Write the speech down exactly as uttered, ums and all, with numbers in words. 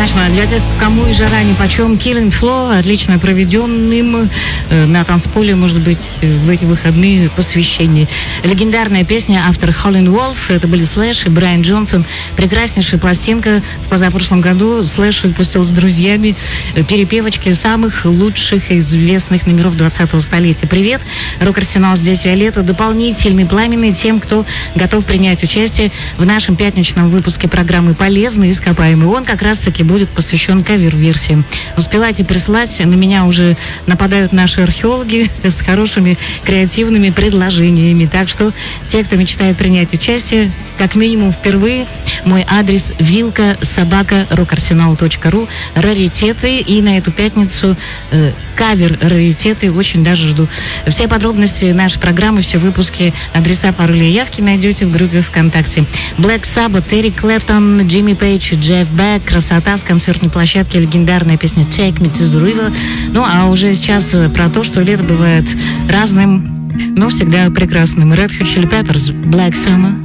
Однозначно. Для тех, кому и жара нипочем, Killing Floor, отлично проведенным э, на танцполе, может быть, в эти выходные посвящение. Легендарная песня, автор Howlin' Wolf, это были Slash и Брайан Джонсон. Прекраснейшая пластинка. В позапрошлом году Slash выпустил с друзьями перепевочки самых лучших и известных номеров двадцатого столетия. Привет, Рок-Арсенал, здесь Виолетта. Дополнительный пламенный тем, кто готов принять участие в нашем пятничном выпуске программы «Полезный ископаемый». Он как раз-таки будет посвящен кавер-версиям. Успевайте присылать. На меня уже нападают наши археологи с хорошими креативными предложениями. Так что те, кто мечтает принять участие, как минимум впервые, мой адрес вилка собака рок арсенал точка ру. Раритеты. И на эту пятницу э, кавер-раритеты очень даже жду. Все подробности нашей программы, все выпуски, адреса, пароли и явки найдете в группе ВКонтакте. Black Sabbath, Эрик Клэптон, Джимми Пейдж, Джефф Бек, красота с концертной площадки, легендарная песня Take Me to the River. Ну, а уже сейчас про то, что лето бывает разным, но всегда прекрасным. Red Hot Chili Peppers, Black Summer.